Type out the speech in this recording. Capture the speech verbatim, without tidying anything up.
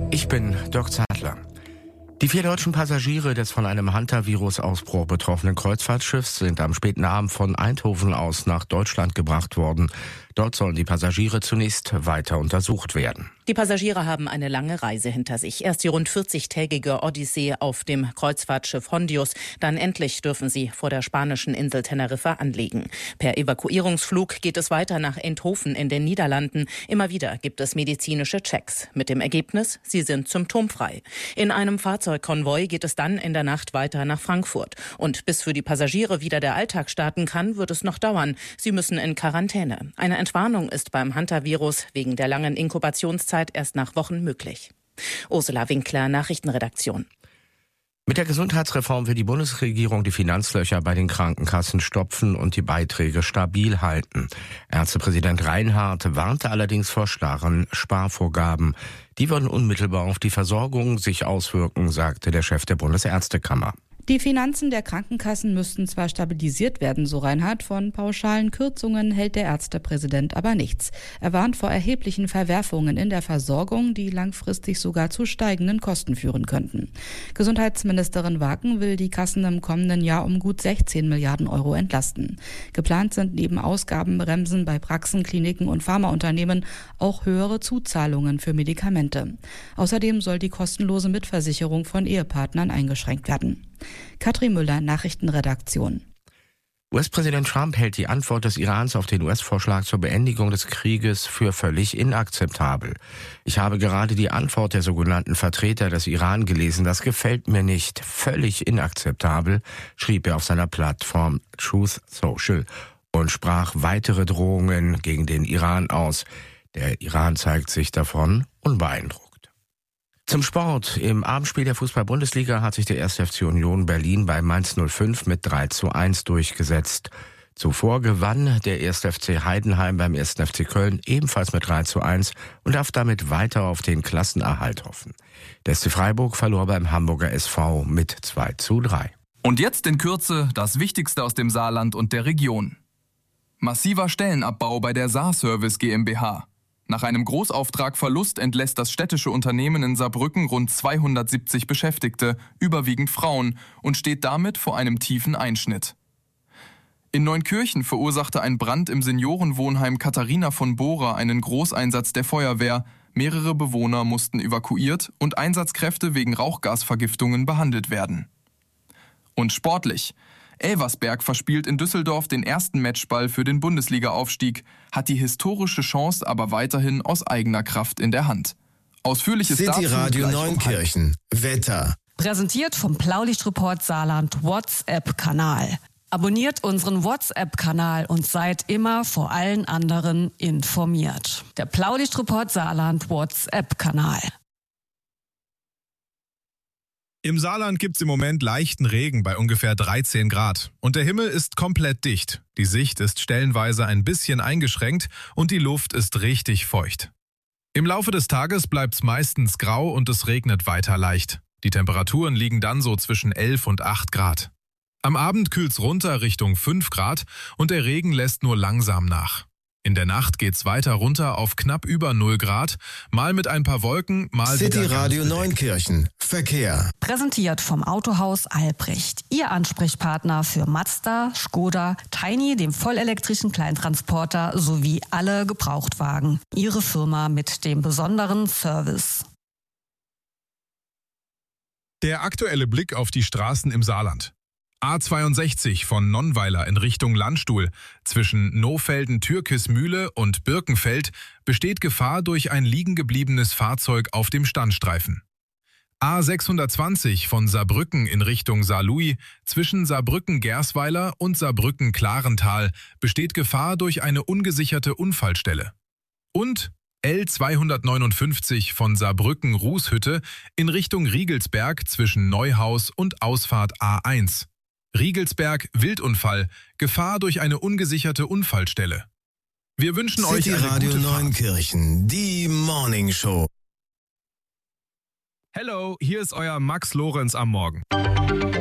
Ich bin Dirk Zadler. Die vier deutschen Passagiere des von einem Hantavirus-Ausbruch betroffenen Kreuzfahrtschiffs sind am späten Abend von Eindhoven aus nach Deutschland gebracht worden. Dort sollen die Passagiere zunächst weiter untersucht werden. Die Passagiere haben eine lange Reise hinter sich. Erst die rund vierzigtägige Odyssee auf dem Kreuzfahrtschiff Hondius. Dann endlich dürfen sie vor der spanischen Insel Teneriffa anlegen. Per Evakuierungsflug geht es weiter nach Eindhoven in den Niederlanden. Immer wieder gibt es medizinische Checks. Mit dem Ergebnis, sie sind symptomfrei. In einem Fahrzeugkonvoi geht es dann in der Nacht weiter nach Frankfurt. Und bis für die Passagiere wieder der Alltag starten kann, wird es noch dauern. Sie müssen in Quarantäne. Eine Entwarnung ist beim Hantavirus wegen der langen Inkubationszeit erst nach Wochen möglich. Ursula Winkler, Nachrichtenredaktion. Mit der Gesundheitsreform will die Bundesregierung die Finanzlöcher bei den Krankenkassen stopfen und die Beiträge stabil halten. Ärztepräsident Reinhardt warnte allerdings vor starren Sparvorgaben. Die würden unmittelbar auf die Versorgung sich auswirken, sagte der Chef der Bundesärztekammer. Die Finanzen der Krankenkassen müssten zwar stabilisiert werden, so Reinhardt, von pauschalen Kürzungen hält der Ärztepräsident aber nichts. Er warnt vor erheblichen Verwerfungen in der Versorgung, die langfristig sogar zu steigenden Kosten führen könnten. Gesundheitsministerin Waken will die Kassen im kommenden Jahr um gut sechzehn Milliarden Euro entlasten. Geplant sind neben Ausgabenbremsen bei Praxen, Kliniken und Pharmaunternehmen auch höhere Zuzahlungen für Medikamente. Außerdem soll die kostenlose Mitversicherung von Ehepartnern eingeschränkt werden. Katrin Müller, Nachrichtenredaktion. U S-Präsident Trump hält die Antwort des Irans auf den U S-Vorschlag zur Beendigung des Krieges für völlig inakzeptabel. Ich habe gerade die Antwort der sogenannten Vertreter des Iran gelesen. Das gefällt mir nicht. Völlig inakzeptabel, schrieb er auf seiner Plattform Truth Social und sprach weitere Drohungen gegen den Iran aus. Der Iran zeigt sich davon unbeeindruckt. Zum Sport. Im Abendspiel der Fußball-Bundesliga hat sich der erste F C Union Berlin bei Mainz null fünf mit drei zu eins durchgesetzt. Zuvor gewann der erste F C Heidenheim beim ersten F C Köln ebenfalls mit drei zu eins und darf damit weiter auf den Klassenerhalt hoffen. Der S C Freiburg verlor beim Hamburger S V mit zwei zu drei. Und jetzt in Kürze das Wichtigste aus dem Saarland und der Region. Massiver Stellenabbau bei der Saarservice GmbH. Nach einem Großauftragverlust entlässt das städtische Unternehmen in Saarbrücken rund zweihundertsiebzig Beschäftigte, überwiegend Frauen, und steht damit vor einem tiefen Einschnitt. In Neunkirchen verursachte ein Brand im Seniorenwohnheim Katharina von Bohrer einen Großeinsatz der Feuerwehr. Mehrere Bewohner mussten evakuiert und Einsatzkräfte wegen Rauchgasvergiftungen behandelt werden. Und sportlich. Elversberg verspielt in Düsseldorf den ersten Matchball für den Bundesliga-Aufstieg, hat die historische Chance aber weiterhin aus eigener Kraft in der Hand. Ausführliches City dazu Radio gleich um Neunkirchen. Wetter. Präsentiert vom Blaulichtreport Saarland WhatsApp-Kanal. Abonniert unseren WhatsApp-Kanal und seid immer vor allen anderen informiert. Der Blaulichtreport Saarland WhatsApp-Kanal. Im Saarland gibt's im Moment leichten Regen bei ungefähr dreizehn Grad. Und der Himmel ist komplett dicht. Die Sicht ist stellenweise ein bisschen eingeschränkt und die Luft ist richtig feucht. Im Laufe des Tages bleibt's meistens grau und es regnet weiter leicht. Die Temperaturen liegen dann so zwischen elf und acht Grad. Am Abend kühlt's runter Richtung fünf Grad und der Regen lässt nur langsam nach. In der Nacht geht's weiter runter auf knapp über null Grad, mal mit ein paar Wolken, mal City wieder Radio ganz bedeckt. Neunkirchen. Verkehr. Präsentiert vom Autohaus Albrecht. Ihr Ansprechpartner für Mazda, Skoda, Tiny, dem vollelektrischen Kleintransporter sowie alle Gebrauchtwagen. Ihre Firma mit dem besonderen Service. Der aktuelle Blick auf die Straßen im Saarland. A zweiundsechzig von Nonnweiler in Richtung Landstuhl. Zwischen Nohfelden-Türkismühle und Birkenfeld besteht Gefahr durch ein liegengebliebenes Fahrzeug auf dem Standstreifen. A sechshundertzwanzig von Saarbrücken in Richtung Saarlouis zwischen Saarbrücken-Gersweiler und Saarbrücken-Klarental besteht Gefahr durch eine ungesicherte Unfallstelle. Und L zweihundertneunundfünfzig von Saarbrücken-Rußhütte in Richtung Riegelsberg zwischen Neuhaus und Ausfahrt A eins. Riegelsberg, Wildunfall, Gefahr durch eine ungesicherte Unfallstelle. Wir wünschen euch City eine Radio gute Fahrt. Neunkirchen, die Morning Show. Hello, hier ist euer Max Lorenz am Morgen.